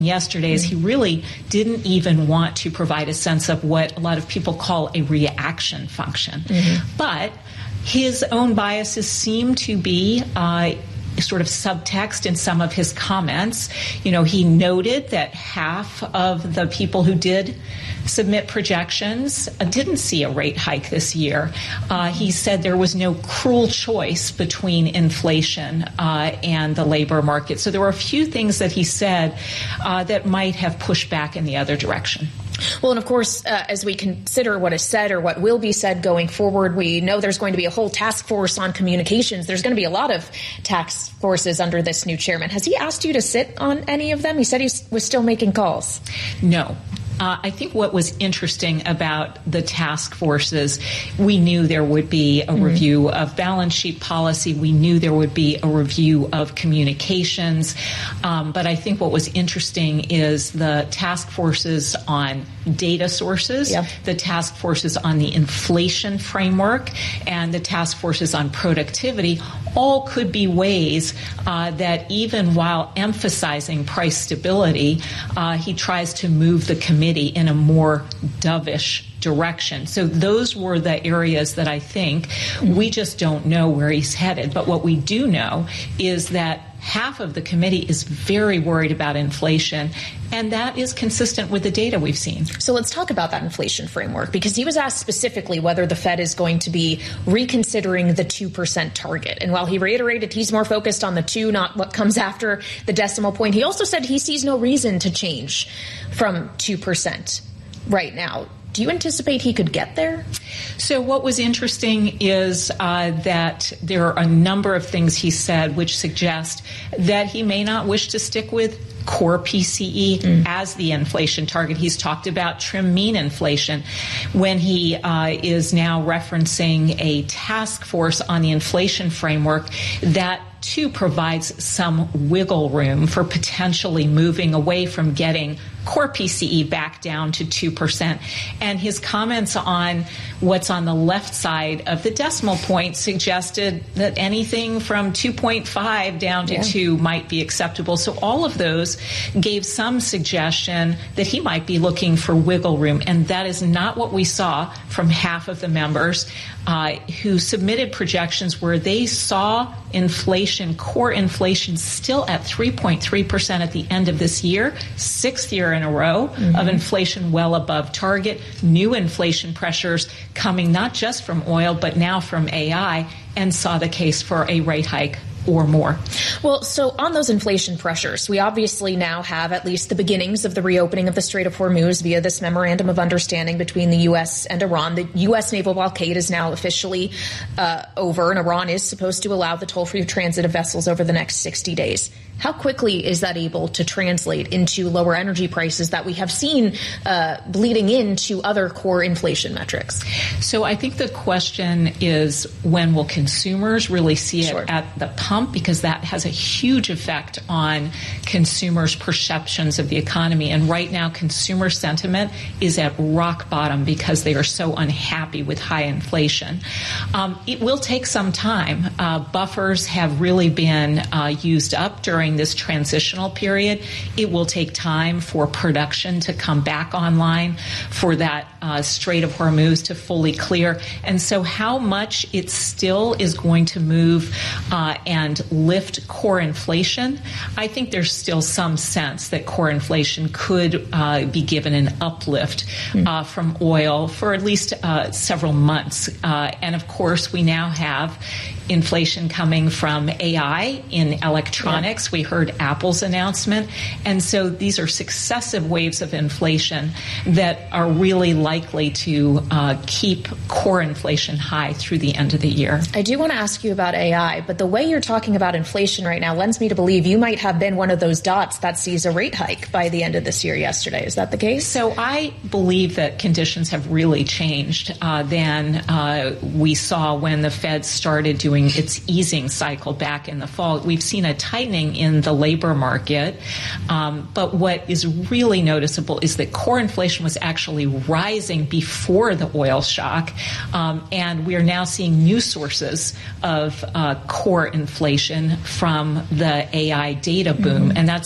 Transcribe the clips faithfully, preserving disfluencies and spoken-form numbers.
yesterday is he really didn't even want to provide a sense of what a lot of people call a reaction function. Mm-hmm. But his own biases seem to be uh, sort of subtext in some of his comments. You know, he noted that half of the people who did submit projections uh, didn't see a rate hike this year. Uh, he said there was no cruel choice between inflation uh, and the labor market. So there were a few things that he said uh, that might have pushed back in the other direction. Well, and of course, uh, as we consider what is said or what will be said going forward, we know there's going to be a whole task force on communications. There's going to be a lot of task forces under this new chairman. Has he asked you to sit on any of them? He said he was still making calls. No. Uh, I think what was interesting about the task forces, we knew there would be a mm-hmm. review of balance sheet policy. We knew there would be a review of communications. Um, but I think what was interesting is the task forces on data sources, yep. the task forces on the inflation framework, and the task forces on productivity all could be ways uh, that even while emphasizing price stability, uh, he tries to move the committee in a more dovish direction. So those were the areas that I think we just don't know where he's headed. But what we do know is that half of the committee is very worried about inflation, and that is consistent with the data we've seen. So let's talk about that inflation framework, because he was asked specifically whether the Fed is going to be reconsidering the two percent target. And while he reiterated he's more focused on the two, not what comes after the decimal point, he also said he sees no reason to change from two percent right now. Do you anticipate he could get there? So what was interesting is uh, that there are a number of things he said which suggest that he may not wish to stick with core P C E mm. as the inflation target. He's talked about trim mean inflation when he uh, is now referencing a task force on the inflation framework that too provides some wiggle room for potentially moving away from getting core P C E back down to two percent. And his comments on what's on the left side of the decimal point suggested that anything from two point five down to yeah. two might be acceptable. So all of those gave some suggestion that he might be looking for wiggle room. And that is not what we saw from half of the members uh, who submitted projections where they saw inflation, core inflation, still at three point three percent at the end of this year, sixth year in a row mm-hmm. of inflation well above target, new inflation pressures coming not just from oil, but now from A I, and saw the case for a rate hike or more. Well, so on those inflation pressures, we obviously now have at least the beginnings of the reopening of the Strait of Hormuz via this memorandum of understanding between the U S and Iran. The U S naval blockade is now officially uh, over, and Iran is supposed to allow the toll-free transit of vessels over the next sixty days. How quickly is that able to translate into lower energy prices that we have seen uh, bleeding into other core inflation metrics? So I think the question is, when will consumers really see it sure. at the pump? Because that has a huge effect on consumers' perceptions of the economy. And right now, consumer sentiment is at rock bottom because they are so unhappy with high inflation. Um, it will take some time. Uh, buffers have really been uh, used up during this transitional period. It will take time for production to come back online, for that uh, Strait of Hormuz to fully clear. And so how much it still is going to move uh, and lift core inflation, I think there's still some sense that core inflation could uh, be given an uplift uh, from oil for at least uh, several months. Uh, and of course, we now have inflation coming from A I in electronics. Yeah. We heard Apple's announcement. And so these are successive waves of inflation that are really likely to uh, keep core inflation high through the end of the year. I do want to ask you about A I, but the way you're talking about inflation right now lends me to believe you might have been one of those dots that sees a rate hike by the end of this year yesterday. Is that the case? So I believe that conditions have really changed uh, than uh, we saw when the Fed started doing its easing cycle back in the fall. We've seen a tightening in the labor market, um, but what is really noticeable is that core inflation was actually rising before the oil shock, um, and we are now seeing new sources of uh, core inflation from the A I data boom, mm-hmm. and that's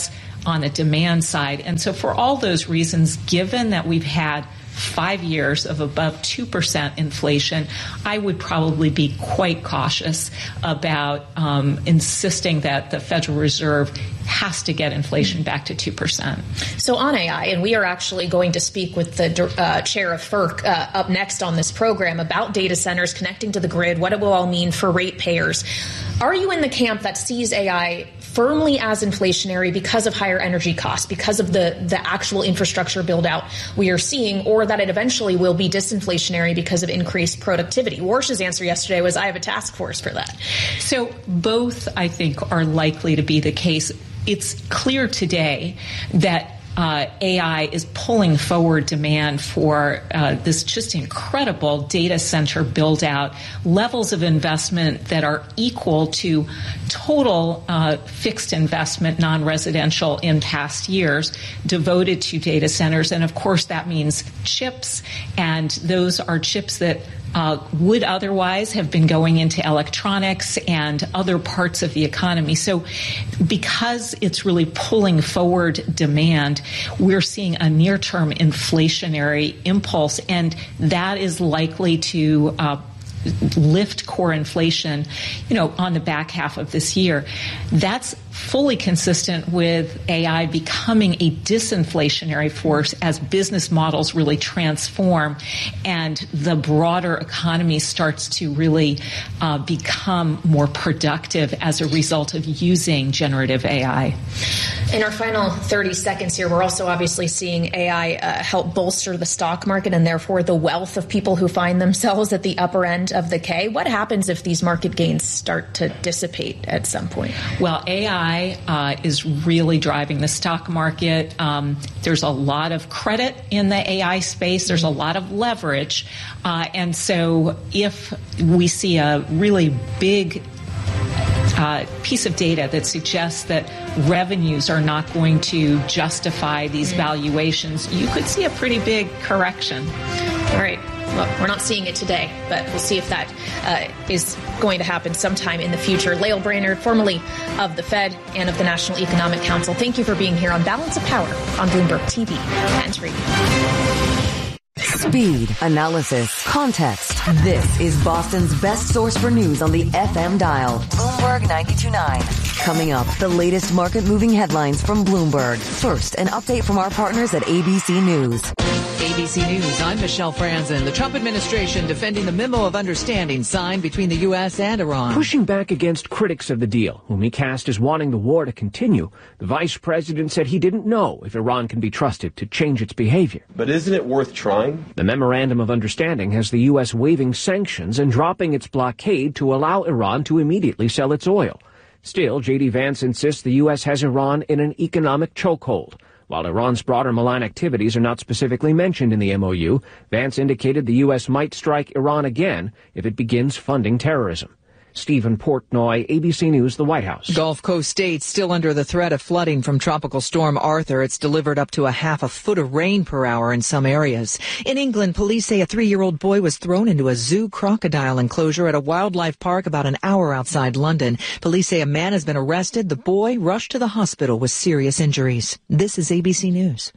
on the demand side. And so for all those reasons, given that we've had five years of above two percent inflation, I would probably be quite cautious about um, insisting that the Federal Reserve has to get inflation back to two percent. So on A I, and we are actually going to speak with the uh, chair of FERC uh, up next on this program about data centers connecting to the grid, what it will all mean for ratepayers. Are you in the camp that sees A I firmly as inflationary because of higher energy costs, because of the, the actual infrastructure build out we are seeing, or that it eventually will be disinflationary because of increased productivity? Warsh's answer yesterday was, I have a task force for that. So both, I think, are likely to be the case. It's clear today that Uh, A I is pulling forward demand for uh, this just incredible data center build out, levels of investment that are equal to total uh, fixed investment, non-residential in past years devoted to data centers. And of course, that means chips, and those are chips that Uh, would otherwise have been going into electronics and other parts of the economy. So because it's really pulling forward demand, we're seeing a near-term inflationary impulse, and that is likely to uh, lift core inflation, you know, on the back half of this year. That's fully consistent with A I becoming a disinflationary force as business models really transform and the broader economy starts to really uh, become more productive as a result of using generative A I. In our final thirty seconds here, we're also obviously seeing A I uh, help bolster the stock market and therefore the wealth of people who find themselves at the upper end of the K. What happens if these market gains start to dissipate at some point? Well, A I Uh, is really driving the stock market. Um, there's a lot of credit in the A I space. There's a lot of leverage. Uh, and so if we see a really big Uh, piece of data that suggests that revenues are not going to justify these valuations, you could see a pretty big correction. All right. Well, we're not seeing it today, but we'll see if that uh, is going to happen sometime in the future. Lael Brainard, formerly of the Fed and of the National Economic Council, thank you for being here on Balance of Power on Bloomberg T V and radio. Speed, analysis, context. This is Boston's best source for news on the F M dial. Bloomberg ninety-two point nine. Coming up, the latest market-moving headlines from Bloomberg. First, an update from our partners at A B C News. A B C News, I'm Michelle Franzen. The Trump administration defending the memo of understanding signed between the U S and Iran. Pushing back against critics of the deal, whom he cast as wanting the war to continue, the vice president said he didn't know if Iran can be trusted to change its behavior. But isn't it worth trying? The memorandum of understanding has the U S waiving sanctions and dropping its blockade to allow Iran to immediately sell its oil. Still, J D Vance insists the U S has Iran in an economic chokehold. While Iran's broader malign activities are not specifically mentioned in the M O U, Vance indicated the U S might strike Iran again if it begins funding terrorism. Stephen Portnoy, A B C News, the White House. Gulf Coast states still under the threat of flooding from Tropical Storm Arthur. It's delivered up to a half a foot of rain per hour in some areas. In England, police say a three-year-old boy was thrown into a zoo crocodile enclosure at a wildlife park about an hour outside London. Police say a man has been arrested. The boy rushed to the hospital with serious injuries. This is A B C News.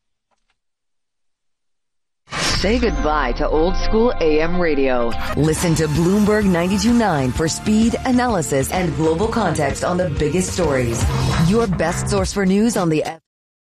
Say goodbye to old school A M radio. Listen to Bloomberg ninety-two point nine for speed, analysis, and global context on the biggest stories. Your best source for news on the F.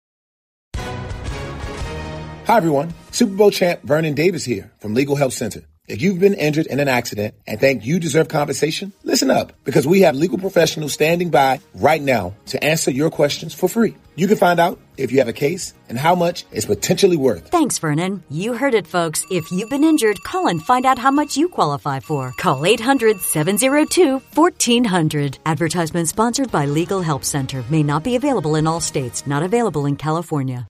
Hi, everyone. Super Bowl champ Vernon Davis here from Legal Help Center. If you've been injured in an accident and think you deserve compensation, listen up, because we have legal professionals standing by right now to answer your questions for free. You can find out if you have a case and how much it's potentially worth. Thanks, Vernon. You heard it, folks. If you've been injured, call and find out how much you qualify for. Call eight hundred, seven oh two, fourteen hundred. Advertisement sponsored by Legal Help Center. May not be available in all states. Not available in California.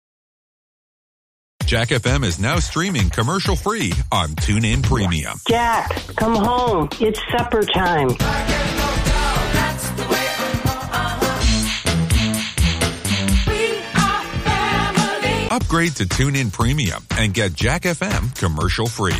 Jack F M is now streaming commercial-free on TuneIn Premium. Jack, come home. It's supper time. Upgrade to TuneIn Premium and get Jack F M commercial-free.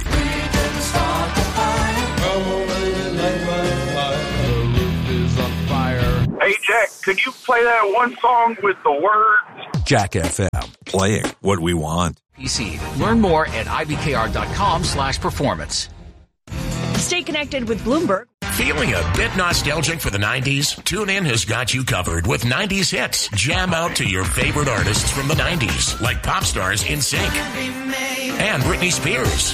Hey, Jack, could you play that one song with the words? Jack F M, playing what we want. P C. Learn more at ibkr.com slash performance. Stay connected with Bloomberg. Feeling a bit nostalgic for the nineties? TuneIn has got you covered with nineties hits. Jam out to your favorite artists from the nineties, like pop stars NSYNC and Britney Spears,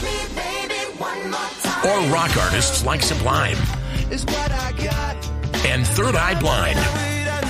or rock artists like Sublime and Third Eye Blind.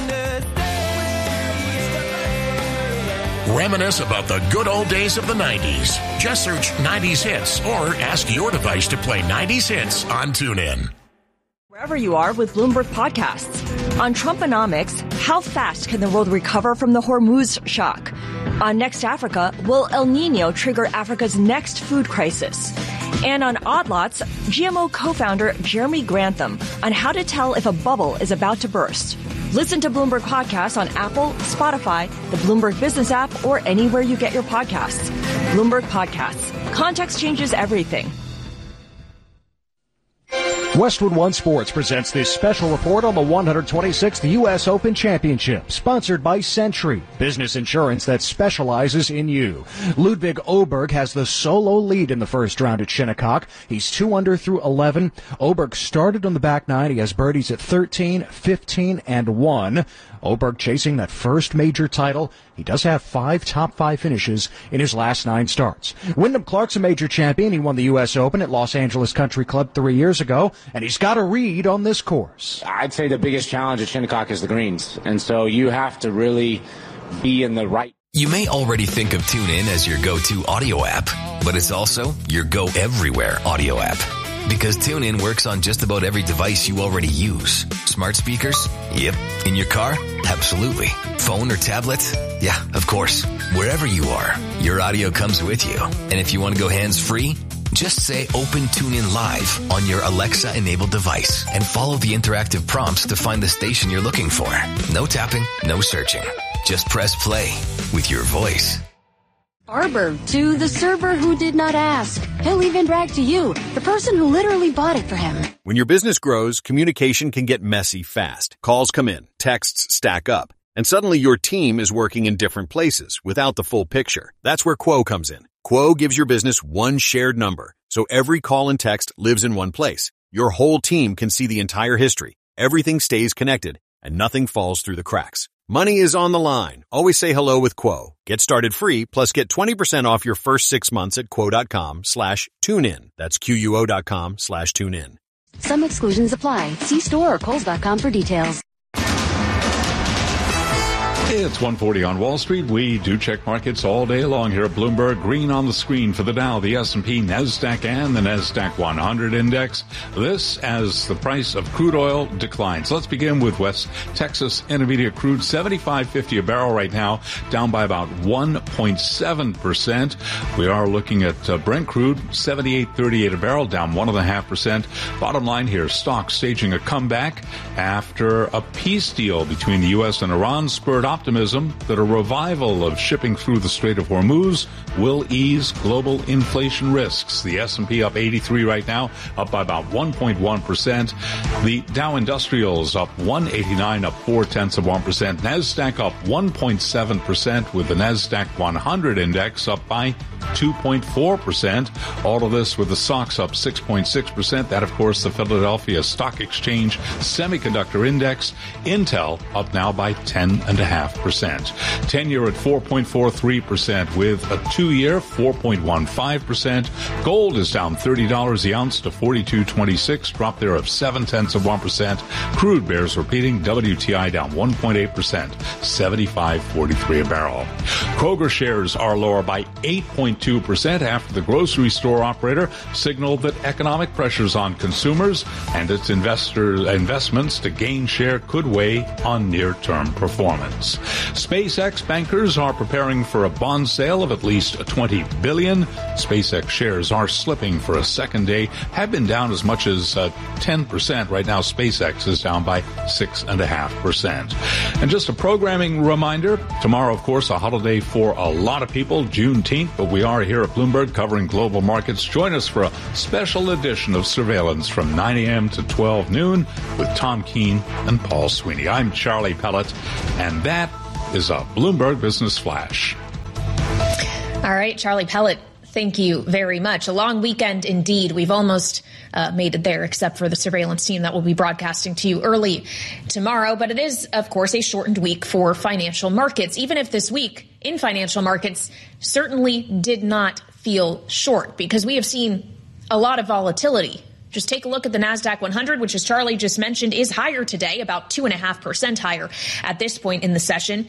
Reminisce about the good old days of the nineties. Just search nineties hits or ask your device to play nineties hits on TuneIn. Wherever you are with Bloomberg Podcasts. On Trumponomics, how fast can the world recover from the Hormuz shock? On Next Africa, will El Nino trigger Africa's next food crisis? And on Odd Lots, G M O co-founder Jeremy Grantham on how to tell if a bubble is about to burst. Listen to Bloomberg Podcasts on Apple, Spotify, the Bloomberg Business app, or anywhere you get your podcasts. Bloomberg Podcasts. Context changes everything. Westwood One Sports presents this special report on the one hundred twenty-sixth U S Open Championship, sponsored by Century, business insurance that specializes in you. Ludwig Oberg has the solo lead in the first round at Shinnecock. He's two under through eleven. Oberg started on the back nine. He has birdies at thirteen, fifteen, and one. Oberg chasing that first major title. He does have five top five finishes in his last nine starts. Wyndham Clark's a major champion. He won the U S Open at Los Angeles Country Club three years ago, and he's got a read on this course. I'd say the biggest challenge at Shinnecock is the greens, and so you have to really be in the right. You may already think of TuneIn as your go-to audio app, but it's also your go-everywhere audio app. Because TuneIn works on just about every device you already use. Smart speakers? Yep. In your car? Absolutely. Phone or tablet? Yeah, of course. Wherever you are, your audio comes with you. And if you want to go hands-free, just say Open TuneIn Live on your Alexa-enabled device and follow the interactive prompts to find the station you're looking for. No tapping, no searching. Just press play with your voice. Arbor, to the server who did not ask. He'll even brag to you, the person who literally bought it for him. When your business grows, communication can get messy fast. Calls come in, texts stack up, and suddenly your team is working in different places without the full picture. That's where Quo comes in. Quo gives your business one shared number, so every call and text lives in one place. Your whole team can see the entire history. Everything stays connected, and nothing falls through the cracks. Money is on the line. Always say hello with Quo. Get started free, plus get twenty percent off your first six months at quo.com slash tune in. That's Q-U-O dot com slash tune in. Some exclusions apply. See store or Kohl's dot com for details. It's one forty on Wall Street. We do check markets all day long here at Bloomberg. Green on the screen for the Dow, the S and P, NASDAQ, and the NASDAQ one hundred index. This as the price of crude oil declines. Let's begin with West Texas Intermediate crude, seventy-five fifty a barrel right now, down by about one point seven percent. We are looking at uh, Brent crude, seventy-eight thirty-eight a barrel, down one point five percent. Bottom line here, stocks staging a comeback after a peace deal between the U S and Iran spurred optimism that a revival of shipping through the Strait of Hormuz will ease global inflation risks. The S and P up eighty-three right now, up by about one point one percent. The Dow Industrials up one eighty-nine, up four tenths of one percent. NASDAQ up one point seven percent, with the NASDAQ one hundred index up by two point four percent. All of this with the stocks up six point six percent. That, of course, the Philadelphia Stock Exchange Semiconductor Index. Intel up now by ten point five percent. ten-year at four point four three percent, with a two-year four point one five percent. Gold is down thirty dollars the ounce to forty-two twenty-six, drop there of seven tenths of one percent. Crude bears repeating, W T I down one point eight percent, seventy-five forty-three a barrel. Kroger shares are lower by eight point two percent after the grocery store operator signaled that economic pressures on consumers and its investor investments to gain share could weigh on near-term performance. SpaceX bankers are preparing for a bond sale of at least twenty billion dollars. SpaceX shares are slipping for a second day, have been down as much as uh, ten percent. Right now, SpaceX is down by six point five percent. And just a programming reminder, tomorrow, of course, a holiday for a lot of people, Juneteenth, but we are here at Bloomberg covering global markets. Join us for a special edition of Surveillance from nine a.m. to twelve noon with Tom Keene and Paul Sweeney. I'm Charlie Pellet, and that is a Bloomberg Business Flash. All right, Charlie Pellet, thank you very much. A long weekend indeed. We've almost uh, made it there, except for the surveillance team that will be broadcasting to you early tomorrow. But it is, of course, a shortened week for financial markets, even if this week in financial markets certainly did not feel short, because we have seen a lot of volatility. Just take a look at the NASDAQ one hundred, which, as Charlie just mentioned, is higher today, about two point five percent higher at this point in the session.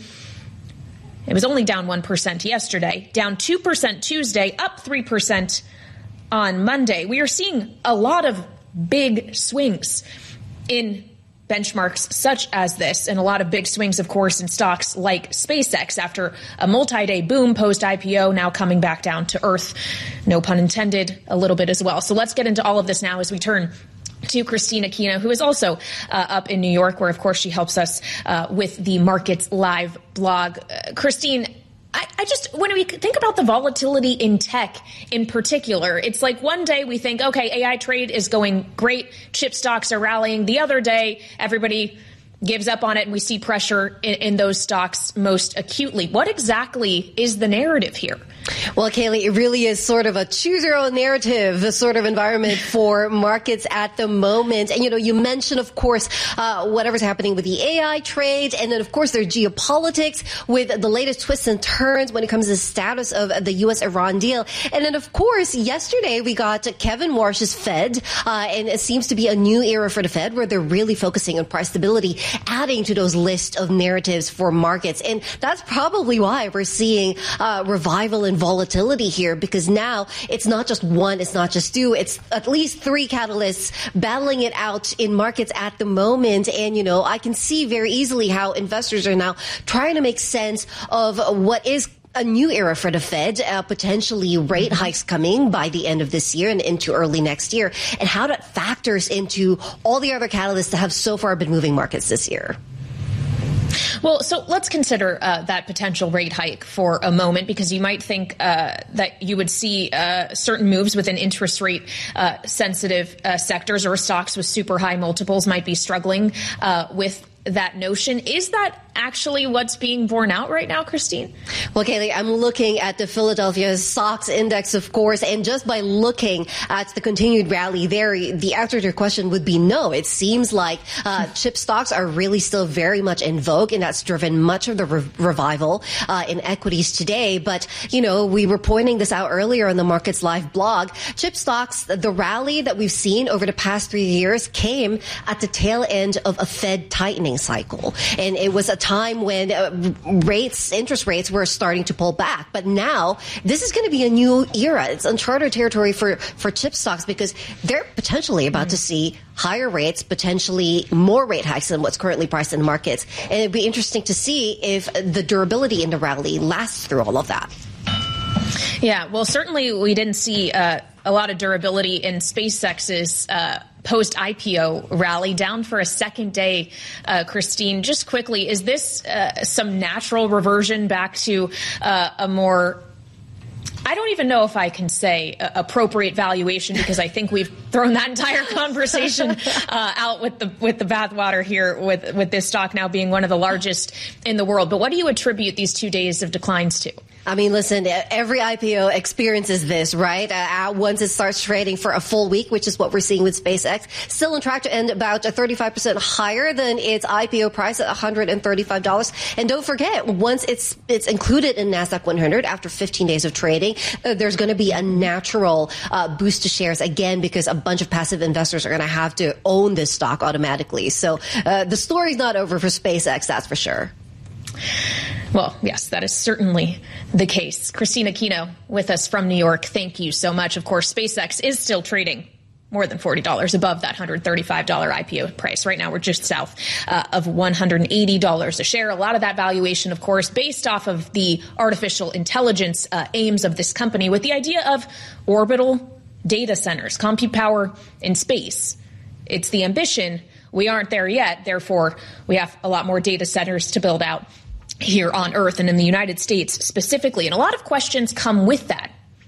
It was only down one percent yesterday, down two percent Tuesday, up three percent on Monday. We are seeing a lot of big swings in benchmarks such as this, and a lot of big swings, of course, in stocks like SpaceX after a multi-day boom post-I P O, now coming back down to earth. No pun intended, a little bit as well. So let's get into all of this now as we turn to Christine Aquino, who is also uh, up in New York, where, of course, she helps us uh, with the Markets Live blog. Uh, Christine, I, I just, when we think about the volatility in tech in particular, it's like one day we think, okay, A I trade is going great, chip stocks are rallying. The other day, everybody gives up on it, and we see pressure in, in those stocks most acutely. What exactly is the narrative here? Well, Kaylee, it really is sort of a choose your own narrative, a sort of environment for markets at the moment. And, you know, you mentioned, of course, uh, whatever's happening with the A I trade. And then, of course, there's geopolitics with the latest twists and turns when it comes to the status of the U S Iran deal. And then, of course, yesterday we got Kevin Warsh's Fed. Uh, and it seems to be a new era for the Fed where they're really focusing on price stability, adding to those list of narratives for markets. And that's probably why we're seeing uh, revival in volatility here, because now it's not just one, it's not just two, it's at least three catalysts battling it out in markets at the moment. And, you know, I can see very easily how investors are now trying to make sense of what is a new era for the Fed, uh, potentially rate hikes coming by the end of this year and into early next year, and how that factors into all the other catalysts that have so far been moving markets this year. Well, so let's consider uh, that potential rate hike for a moment, because you might think uh, that you would see uh, certain moves within interest rate uh, sensitive uh, sectors, or stocks with super high multiples might be struggling uh, with that notion. Is that actually what's being borne out right now, Christine? Well, Kaylee, I'm looking at the Philadelphia S O X index, of course, and just by looking at the continued rally there, the answer to your question would be no. It seems like uh, chip stocks are really still very much in vogue, and that's driven much of the re- revival uh, in equities today. But, you know, we were pointing this out earlier on the Markets Live blog. Chip stocks, the rally that we've seen over the past three years came at the tail end of a Fed tightening cycle. And it was a time when uh, rates, interest rates were starting to pull back. But now this is going to be a new era. It's uncharted territory for, for chip stocks, because they're potentially about mm-hmm. to see higher rates, potentially more rate hikes than what's currently priced in the markets. And it'd be interesting to see if the durability in the rally lasts through all of that. Yeah, well, certainly we didn't see uh, a lot of durability in SpaceX's uh, post-I P O rally, down for a second day. Uh, Christine, just quickly, is this uh, some natural reversion back to uh, a more, I don't even know if I can say uh, appropriate valuation, because I think we've thrown that entire conversation uh, out with the with the bathwater here with with this stock now being one of the largest in the world. But what do you attribute these two days of declines to? I mean, listen, every I P O experiences this, right? Uh, once it starts trading for a full week, which is what we're seeing with SpaceX, still on track to end about thirty-five percent higher than its I P O price at one hundred thirty-five dollars. And don't forget, once it's it's included in NASDAQ one hundred after fifteen days of trading, uh, there's going to be a natural uh, boost to shares again, because a bunch of passive investors are going to have to own this stock automatically. So uh, the story's not over for SpaceX, that's for sure. Well, yes, that is certainly the case. Christine Aquino with us from New York. Thank you so much. Of course, SpaceX is still trading more than forty dollars above that one hundred thirty-five dollars I P O price. Right now, we're just south uh, of one hundred eighty dollars a share. A lot of that valuation, of course, based off of the artificial intelligence uh, aims of this company, with the idea of orbital data centers, compute power in space. It's the ambition. We aren't there yet. Therefore, we have a lot more data centers to build out here on Earth and in the United States specifically. And a lot of questions come with that.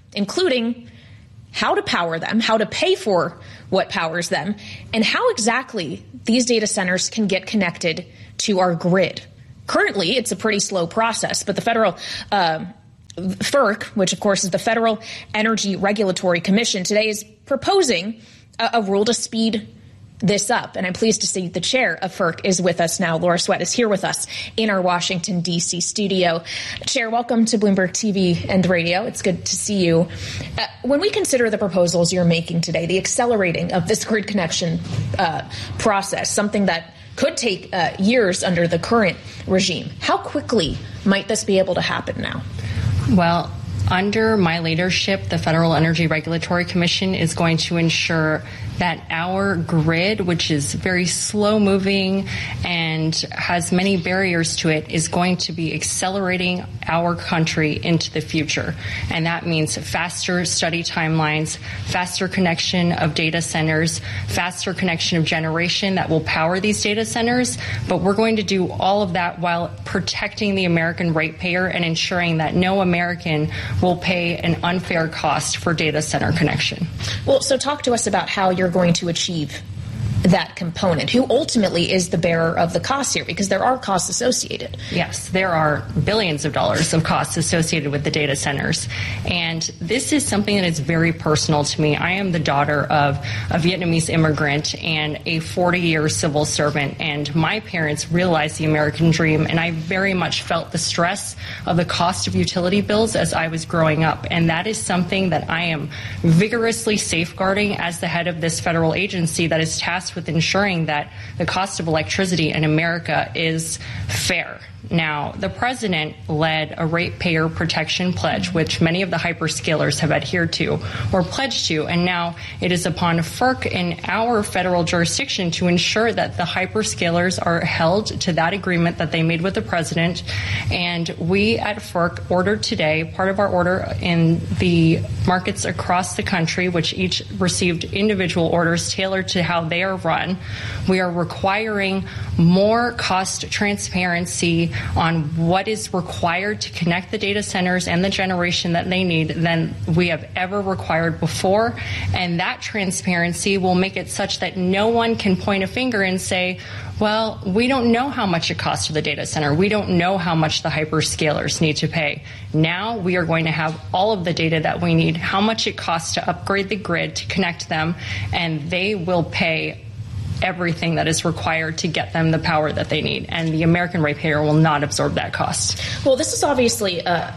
including how to power them, how to pay for what powers them, and how exactly these data centers can get connected to our grid. Currently, it's a pretty slow process, but the federal uh, F E R C, which of course is the Federal Energy Regulatory Commission, today is proposing a, a rule to speed this up. And I'm pleased to see the chair of F E R C is with us now. Laura Sweat is here with us in our Washington, D C studio. Chair, welcome to Bloomberg T V and radio. It's good to see you. Uh, when we consider the proposals you're making today, the accelerating of this grid connection uh, process, something that could take uh, years under the current regime, how quickly might this be able to happen now? Well, under my leadership, the Federal Energy Regulatory Commission is going to ensure that our grid, which is very slow moving and has many barriers to it, is going to be accelerating our country into the future. And that means faster study timelines, faster connection of data centers, faster connection of generation that will power these data centers. But we're going to do all of that while protecting the American ratepayer and ensuring that no American will pay an unfair cost for data center connection. Well, so talk to us about how you're going to achieve that component. Who ultimately is the bearer of the costs here? Because there are costs associated. Yes, there are billions of dollars of costs associated with the data centers. And this is something that is very personal to me. I am the daughter of a Vietnamese immigrant and a forty-year civil servant. And my parents realized the American dream. And I very much felt the stress of the cost of utility bills as I was growing up. And that is something that I am vigorously safeguarding as the head of this federal agency that is tasked with ensuring that the cost of electricity in America is fair. Now, the president led a ratepayer protection pledge, which many of the hyperscalers have adhered to or pledged to, and now it is upon F E R C in our federal jurisdiction to ensure that the hyperscalers are held to that agreement that they made with the president. And we at F E R C ordered today, part of our order in the markets across the country, which each received individual orders tailored to how they are run, we are requiring more cost transparency on what is required to connect the data centers and the generation that they need than we have ever required before. And that transparency will make it such that no one can point a finger and say, well, we don't know how much it costs to the data center. We don't know how much the hyperscalers need to pay. Now we are going to have all of the data that we need, how much it costs to upgrade the grid to connect them, and they will pay everything that is required to get them the power that they need. And the American ratepayer will not absorb that cost. Well, this is obviously a,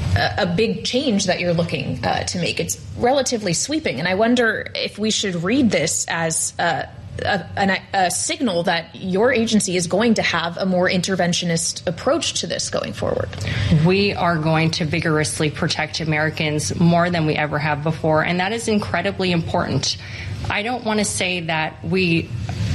a big change that you're looking uh, to make. It's relatively sweeping. And I wonder if we should read this as uh, a, a, a signal that your agency is going to have a more interventionist approach to this going forward. We are going to vigorously protect Americans more than we ever have before. And that is incredibly important. I don't want to say that we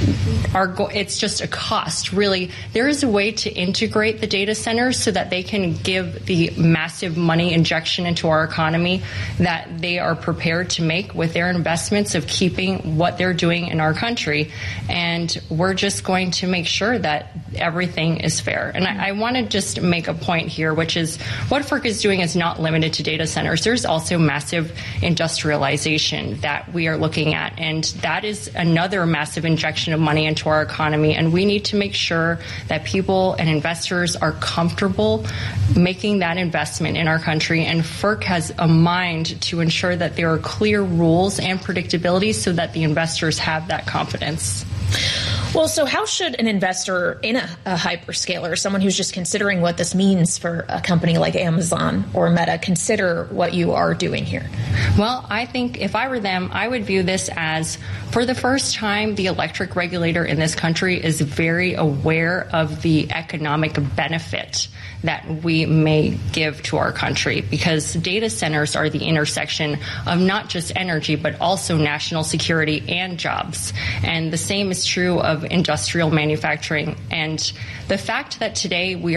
are go- it's just a cost. Really, there is a way to integrate the data centers so that they can give the massive money injection into our economy that they are prepared to make with their investments of keeping what they're doing in our country. And we're just going to make sure that everything is fair. And I, I want to just make a point here, which is what F E R C is doing is not limited to data centers. There's also massive industrialization that we are looking at. And that is another massive injection of money into our economy. And we need to make sure that people and investors are comfortable making that investment in our country. And F E R C has a mind to ensure that there are clear rules and predictability so that the investors have that confidence. Well, so how should an investor in a, a hyperscaler, someone who's just considering what this means for a company like Amazon or Meta, consider what you are doing here? Well, I think if I were them, I would view this as, for the first time, the electric regulator in this country is very aware of the economic benefit that we may give to our country, because data centers are the intersection of not just energy, but also national security and jobs. And the same is true of industrial manufacturing. And the fact that today we are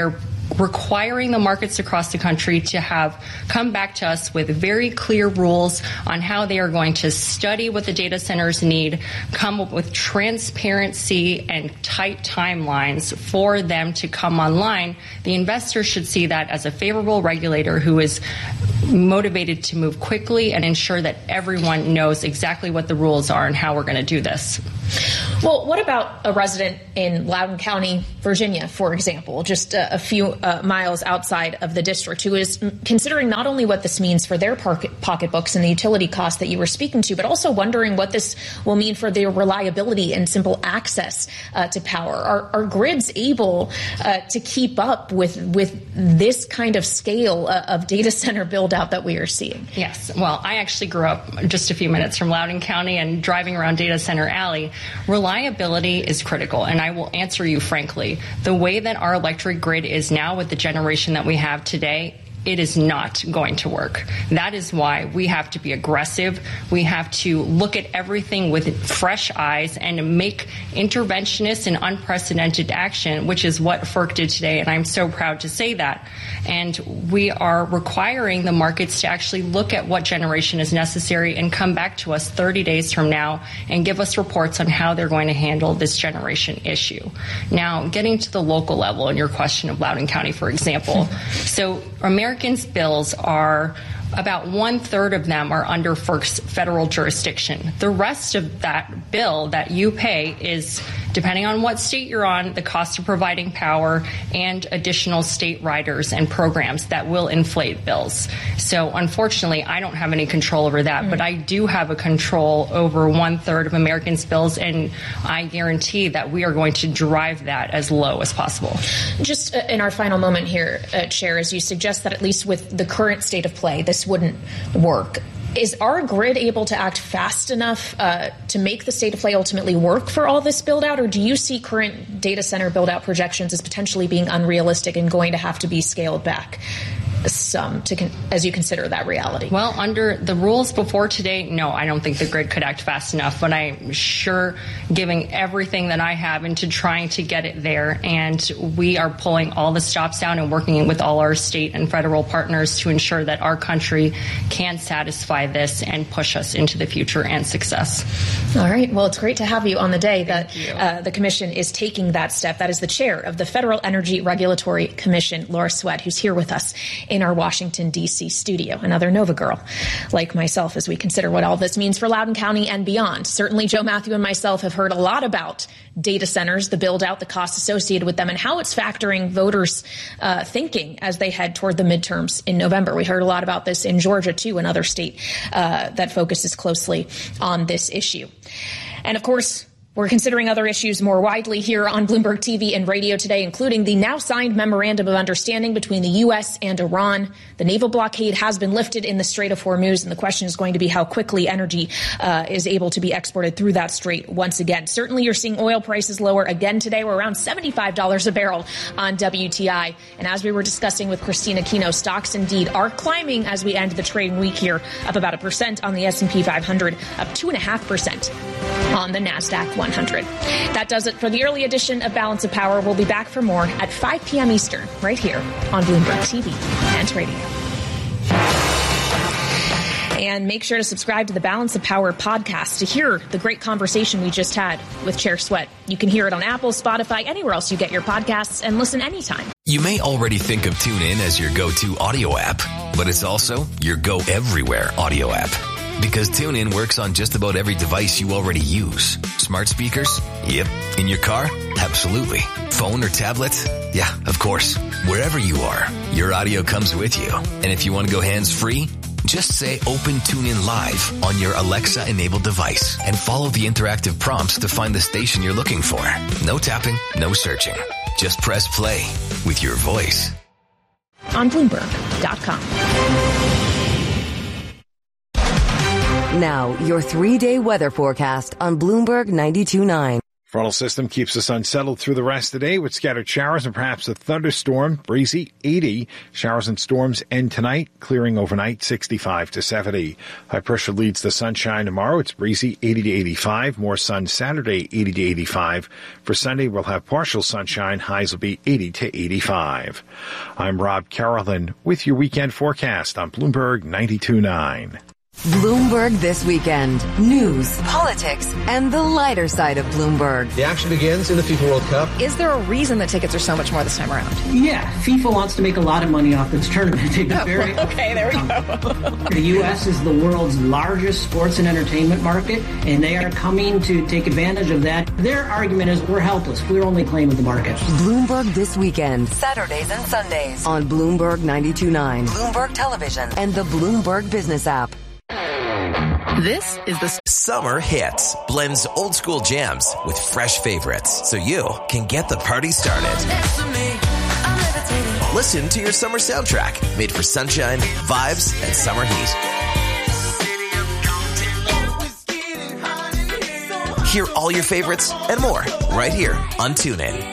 requiring the markets across the country to have come back to us with very clear rules on how they are going to study what the data centers need, come up with transparency and tight timelines for them to come online. The investors should see that as a favorable regulator who is motivated to move quickly and ensure that everyone knows exactly what the rules are and how we're going to do this. Well, what about a resident in Loudoun County, Virginia, for example, just a, a few uh, miles outside of the district, who is considering not only what this means for their pocket, pocketbooks and the utility costs that you were speaking to, but also wondering what this will mean for their reliability and simple access uh, to power? Are, are grids able uh, to keep up with, with this kind of scale uh, of data center build out that we are seeing? Yes. Well, I actually grew up just a few minutes from Loudoun County, and driving around Data Center Alley, reliability is critical. And I will answer you frankly, the way that our electric grid is now with the generation that we have today, it is not going to work. That is why we have to be aggressive. We have to look at everything with fresh eyes and make interventionist and unprecedented action, which is what FERC did today, and I'm so proud to say that. And we are requiring the markets to actually look at what generation is necessary and come back to us thirty days from now and give us reports on how they're going to handle this generation issue. Now, getting to the local level in your question of Loudoun County, for example, so Americans' bills are about one third of them are under FERC's federal jurisdiction. The rest of that bill that you pay is, depending on what state you're on, the cost of providing power and additional state riders and programs that will inflate bills. So unfortunately, I don't have any control over that, mm. but I do have a control over one third of Americans' bills, and I guarantee that we are going to drive that as low as possible. Just in our final moment here, uh, Chair, as you suggest that at least with the current state of play, this wouldn't work. Is our grid able to act fast enough uh, to make the state of play ultimately work for all this build out, or do you see current data center build out projections as potentially being unrealistic and going to have to be scaled back some to con- as you consider that reality? Well, under the rules before today, no, I don't think the grid could act fast enough, but I'm sure giving everything that I have into trying to get it there, and we are pulling all the stops down and working with all our state and federal partners to ensure that our country can satisfy this and push us into the future and success. All right. Well, it's great to have you on the day that uh, the commission is taking that step. That is the chair of the Federal Energy Regulatory Commission, Laura Sweat, who's here with us in our Washington, D C studio. Another Nova girl like myself as we consider what all this means for Loudoun County and beyond. Certainly, Joe Matthew and myself have heard a lot about data centers, the build out, the costs associated with them, and how it's factoring voters' uh, thinking as they head toward the midterms in November. We heard a lot about this in Georgia, too, another state uh, that focuses closely on this issue. And of course, we're considering other issues more widely here on Bloomberg T V and radio today, including the now signed memorandum of understanding between the U S and Iran. The naval blockade has been lifted in the Strait of Hormuz, and the question is going to be how quickly energy uh, is able to be exported through that strait once again. Certainly, you're seeing oil prices lower again today. We're around seventy-five dollars a barrel on W T I. And as we were discussing with Christina Kino, stocks indeed are climbing as we end the trading week here, up about a percent on the S and P five hundred, up two point five percent on the NASDAQ one hundred. That does it for the early edition of Balance of Power. We'll be back for more at five p.m. Eastern, right here on Bloomberg T V and radio. And make sure to subscribe to the Balance of Power podcast to hear the great conversation we just had with Chair Sweat. You can hear it on Apple, Spotify, anywhere else you get your podcasts, and listen anytime. You may already think of TuneIn as your go-to audio app, but it's also your go everywhere audio app. Because TuneIn works on just about every device you already use. Smart speakers? Yep. In your car? Absolutely. Phone or tablet? Yeah, of course. Wherever you are, your audio comes with you. And if you want to go hands-free, just say Open TuneIn Live on your Alexa-enabled device and follow the interactive prompts to find the station you're looking for. No tapping, no searching. Just press play with your voice. On Bloomberg dot com. Now, your three-day weather forecast on Bloomberg ninety-two point nine. Frontal system keeps us unsettled through the rest of the day with scattered showers and perhaps a thunderstorm. Breezy, eighty. Showers and storms end tonight, clearing overnight, sixty-five to seventy. High pressure leads the sunshine tomorrow. It's breezy, eighty to eighty-five. More sun Saturday, eighty to eighty-five. For Sunday, we'll have partial sunshine. Highs will be eighty to eighty-five. I'm Rob Carolyn with your weekend forecast on Bloomberg ninety-two point nine. Bloomberg This Weekend. News, politics, and the lighter side of Bloomberg. The action begins in the FIFA World Cup. Is there a reason the tickets are so much more this time around? Yeah, FIFA wants to make a lot of money off this tournament. They've been very okay, there we go. The U S is the world's largest sports and entertainment market, and they are coming to take advantage of that. Their argument is we're helpless. We're only playing with the market. Bloomberg This Weekend. Saturdays and Sundays on Bloomberg ninety-two point nine, Bloomberg Television, and the Bloomberg Business app. This is the Summer Hits. Blends old school jams with fresh favorites so you can get the party started. Listen to your summer soundtrack made for sunshine, vibes, and summer heat. Hear all your favorites and more right here on TuneIn.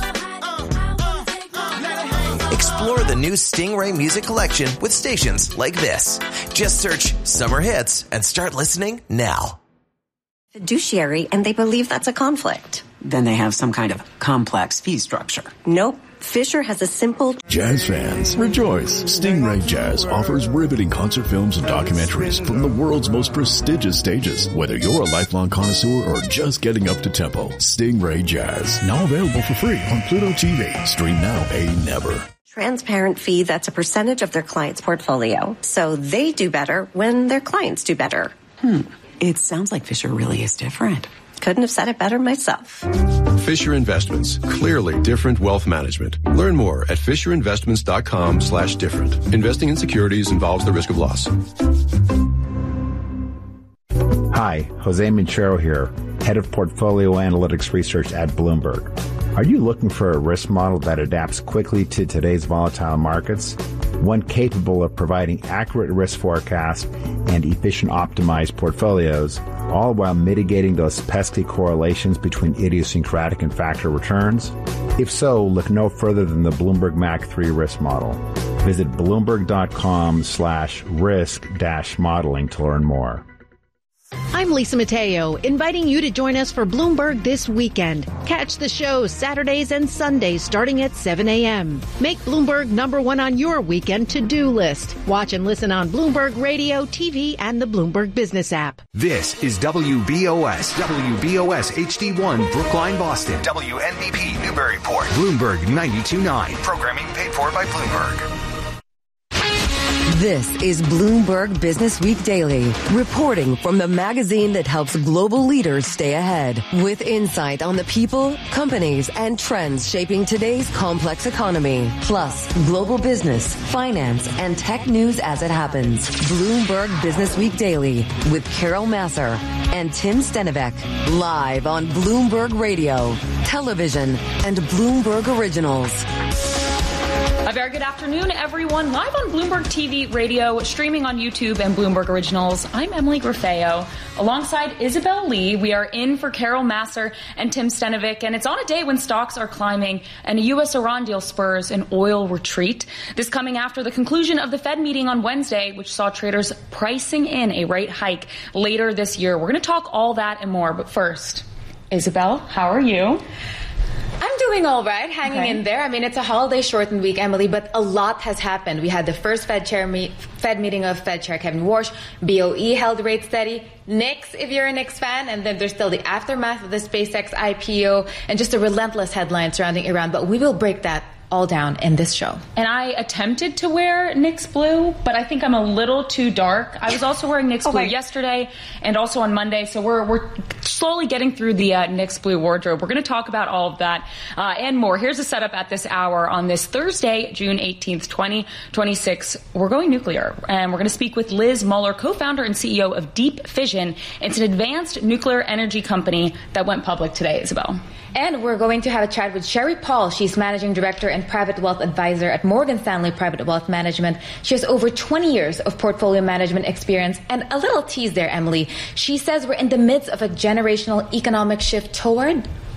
Explore the new Stingray music collection with stations like this. Just search Summer Hits and start listening now. Fiduciary, and they believe that's a conflict. Then they have some kind of complex fee structure. Nope. Fisher has a simple... Jazz fans, rejoice. Stingray Jazz offers riveting concert films and documentaries from the world's most prestigious stages. Whether you're a lifelong connoisseur or just getting up to tempo, Stingray Jazz. Now available for free on Pluto T V. Stream now, pay never. Transparent fee that's a percentage of their client's portfolio. So they do better when their clients do better. Hmm. It sounds like Fisher really is different. Couldn't have said it better myself. Fisher Investments. Clearly different wealth management. Learn more at fisherinvestments.com slash different. Investing in securities involves the risk of loss. Hi, Jose Minchero here, Head of Portfolio Analytics Research at Bloomberg. Are you looking for a risk model that adapts quickly to today's volatile markets? One capable of providing accurate risk forecasts and efficient optimized portfolios, all while mitigating those pesky correlations between idiosyncratic and factor returns? If so, look no further than the Bloomberg M A C three risk model. Visit bloomberg.com slash risk dash modeling to learn more. I'm Lisa Mateo, inviting you to join us for Bloomberg This Weekend. Catch the show Saturdays and Sundays starting at seven a.m. Make Bloomberg number one on your weekend to-do list. Watch and listen on Bloomberg Radio, T V, and the Bloomberg Business app. This is W B O S, W B O S H D one, Brookline, Boston. W N B P, Newburyport. Bloomberg ninety-two point nine. Programming paid for by Bloomberg. This is Bloomberg Business Week Daily, reporting from the magazine that helps global leaders stay ahead, with insight on the people, companies, and trends shaping today's complex economy, plus global business, finance, and tech news as it happens. Bloomberg Business Week Daily with Carol Masser and Tim Stenivek, live on Bloomberg Radio, television, and Bloomberg Originals. A very good afternoon, everyone. Live on Bloomberg T V, radio, streaming on YouTube and Bloomberg Originals. I'm Emily Griffeo. Alongside Isabel Lee, we are in for Carol Masser and Tim Stenivek, and it's on a day when stocks are climbing and a U S Iran deal spurs an oil retreat. This coming after the conclusion of the Fed meeting on Wednesday, which saw traders pricing in a rate hike later this year. We're going to talk all that and more, but first, Isabel, how are you? I'm doing all right, hanging okay. in there. I mean, it's a holiday shortened week, Emily, but a lot has happened. We had the first Fed chair meet, Fed meeting of Fed Chair Kevin Warsh. B O E held rates steady. N I C S, if you're a N I C S fan, and then there's still the aftermath of the SpaceX I P O and just a relentless headline surrounding Iran. But we will break that all down in this show. And I attempted to wear N I C S blue, but I think I'm a little too dark. I was also wearing N I C S blue okay. yesterday and also on Monday, so we're we're slowly getting through the uh, N I C S blue wardrobe. We're going to talk about all of that uh, and more. Here's a setup at this hour on this Thursday, June eighteenth, twenty twenty-six. We're going nuclear, and we're going to speak with Liz Muller, co-founder and C E O of Deep Fission. It's an advanced nuclear energy company that went public today, Isabel. And we're going to have a chat with Sherry Paul. She's managing director and private wealth advisor at Morgan Stanley Private Wealth Management. She has over twenty years of portfolio management experience. And a little tease there, Emily. She says we're in the midst of a generational economic shift toward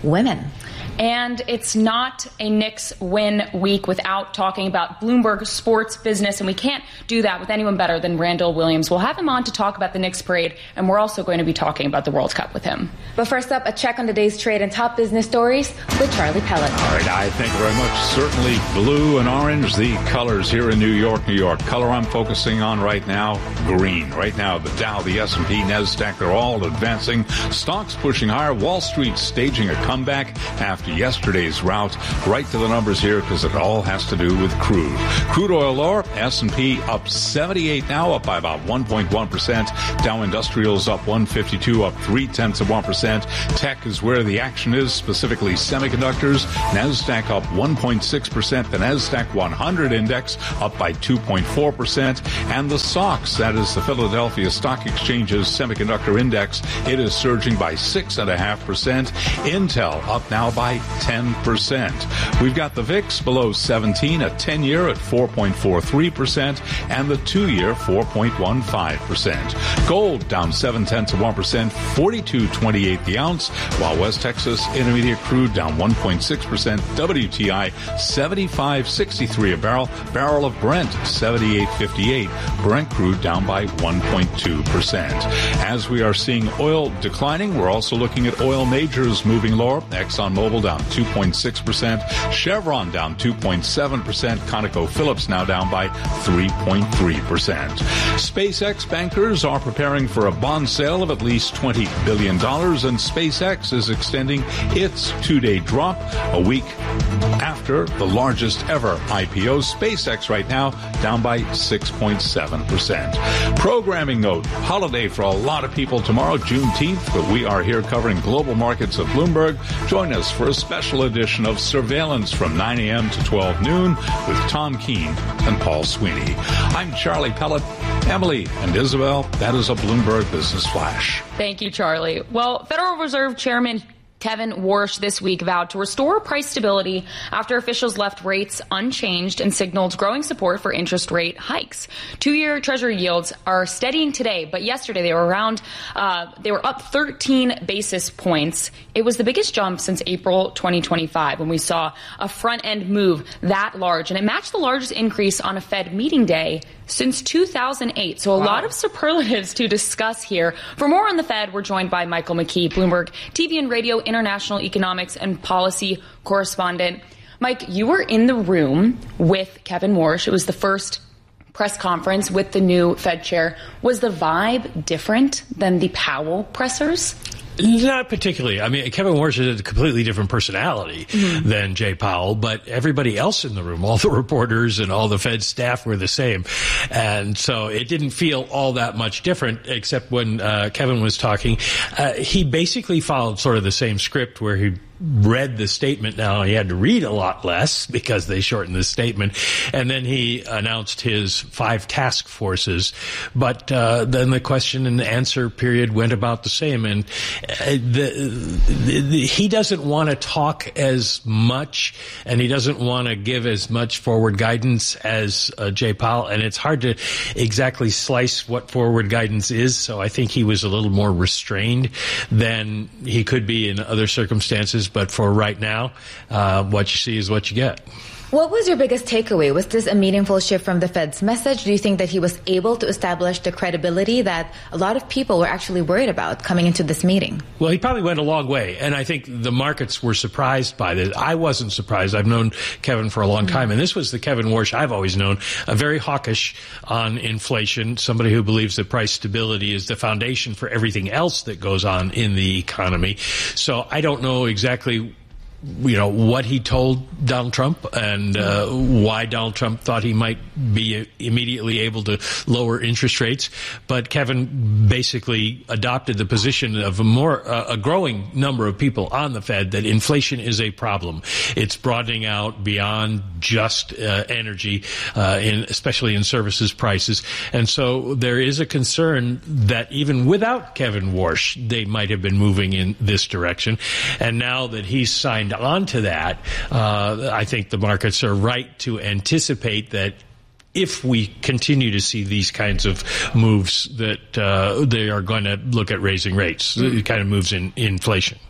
women. And it's not a Knicks win week without talking about Bloomberg sports business, and we can't do that with anyone better than Randall Williams. We'll have him on to talk about the Knicks parade, and we're also going to be talking about the World Cup with him. But first up, a check on today's trade and top business stories with Charlie Pellet. All right, I thank you very much. Certainly blue and orange, the colors here in New York, New York. Color I'm focusing on right now, green. Right now, the Dow, the S and P, NASDAQ, they're all advancing. Stocks pushing higher. Wall Street staging a comeback after yesterday's rout. Right to the numbers here because it all has to do with crude. Crude oil lower, S and P up seventy-eight now, up by about one point one percent. Dow Industrials up one fifty-two, up three tenths of one percent. Tech is where the action is, specifically semiconductors. NASDAQ up one point six percent. The NASDAQ one hundred index up by two point four percent. And the S O X, that is the Philadelphia Stock Exchange's semiconductor index, it is surging by six point five percent. Intel up now by ten percent. We've got the V I X below seventeen, a ten-year at four point four three percent, and the two-year four point one five percent. Gold down seven tenths of one percent, forty-two twenty-eight the ounce, while West Texas Intermediate crude down one point six percent. W T I seventy-five sixty-three a barrel. Barrel of Brent seventy-eight fifty-eight. Brent crude down by one point two percent. As we are seeing oil declining, we're also looking at oil majors moving lower. ExxonMobil down two point six percent. Chevron down two point seven percent. ConocoPhillips now down by three point three percent. SpaceX bankers are preparing for a bond sale of at least twenty billion dollars, and SpaceX is extending its two-day drop a week after the largest ever I P O. SpaceX right now down by six point seven percent. Programming note, holiday for a lot of people tomorrow, Juneteenth, but we are here covering global markets at Bloomberg. Join us for a special edition of Surveillance from nine a.m. to twelve noon with Tom Keene and Paul Sweeney. I'm Charlie Pellet. Emily and Isabel, that is a Bloomberg Business Flash. Thank you, Charlie. Well, Federal Reserve Chairman Kevin Warsh this week vowed to restore price stability after officials left rates unchanged and signaled growing support for interest rate hikes. Two-year Treasury yields are steadying today, but yesterday they were around, uh, they were up thirteen basis points. It was the biggest jump since April twenty twenty-five when we saw a front-end move that large, and it matched the largest increase on a Fed meeting day since two thousand eight. So a wow. lot of superlatives to discuss here. For more on the Fed, we're joined by Michael McKee, Bloomberg T V and radio international economics and policy correspondent. Mike, you were in the room with Kevin Warsh. It was the first press conference with the new Fed chair. Was the vibe different than the Powell pressers? Not particularly. I mean, Kevin Warsh is a completely different personality mm-hmm. than Jay Powell, but everybody else in the room, all the reporters and all the Fed staff were the same. And so it didn't feel all that much different, except when uh, Kevin was talking. Uh, he basically followed sort of the same script where he read the statement. Now he had to read a lot less because they shortened the statement, and then he announced his five task forces. But uh, then the question and answer period went about the same, and uh, the, the, the, he doesn't want to talk as much, and he doesn't want to give as much forward guidance as uh, Jay Powell, and it's hard to exactly slice what forward guidance is. So I think he was a little more restrained than he could be in other circumstances. But for right now, uh, what you see is what you get. What was your biggest takeaway? Was this a meaningful shift from the Fed's message? Do you think that he was able to establish the credibility that a lot of people were actually worried about coming into this meeting? Well, he probably went a long way, and I think the markets were surprised by this. I wasn't surprised. I've known Kevin for a long time, and this was the Kevin Warsh I've always known, a very hawkish on inflation, somebody who believes that price stability is the foundation for everything else that goes on in the economy. So I don't know exactly you know, what he told Donald Trump and uh, why Donald Trump thought he might be immediately able to lower interest rates. But Kevin basically adopted the position of a more uh, a growing number of people on the Fed that inflation is a problem. It's broadening out beyond just uh, energy, uh, in, especially in services prices. And so there is a concern that even without Kevin Warsh, they might have been moving in this direction. And now that he's signed on to that, uh, I think the markets are right to anticipate that if we continue to see these kinds of moves, that uh, they are going to look at raising rates. Mm. It kind of moves in inflation.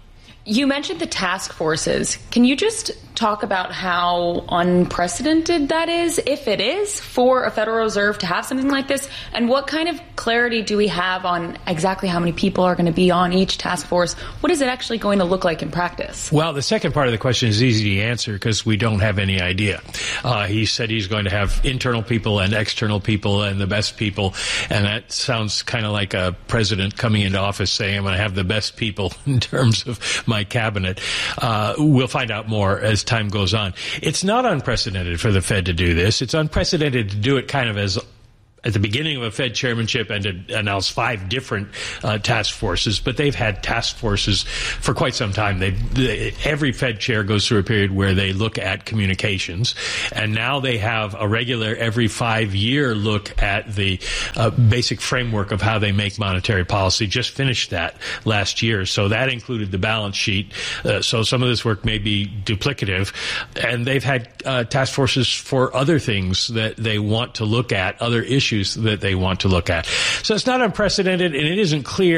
You mentioned the task forces. Can you just talk about how unprecedented that is, if it is, for a Federal Reserve to have something like this? And what kind of clarity do we have on exactly how many people are going to be on each task force? What is it actually going to look like in practice? Well, the second part of the question is easy to answer because we don't have any idea. Uh, he said he's going to have internal people and external people and the best people. And that sounds kind of like a president coming into office saying, I'm going to have the best people in terms of my cabinet. Uh, we'll find out more as time goes on. It's not unprecedented for the Fed to do this. It's unprecedented to do it kind of as at the beginning of a Fed chairmanship and to announce five different uh, task forces, but they've had task forces for quite some time. They, they, every Fed chair goes through a period where they look at communications, and now they have a regular every five-year look at the uh, basic framework of how they make monetary policy. Just finished that last year, so that included the balance sheet. Uh, so some of this work may be duplicative, and they've had uh, task forces for other things that they want to look at, other issues that they want to look at. So it's not unprecedented, and it isn't clear